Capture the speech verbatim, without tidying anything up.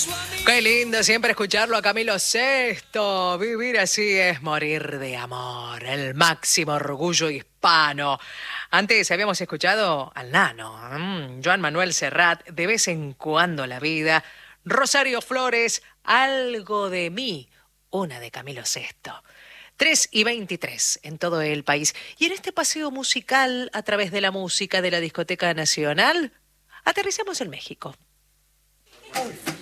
Qué lindo siempre escucharlo a Camilo Sesto. Vivir así es morir de amor, el máximo orgullo hispano. Antes habíamos escuchado al Nano, mmm, Joan Manuel Serrat, De vez en cuando la vida, Rosario Flores, Algo de mí, una de Camilo Sesto. tres y veintitrés en todo el país. Y en este paseo musical a través de la música de la Discoteca Nacional, aterrizamos en México.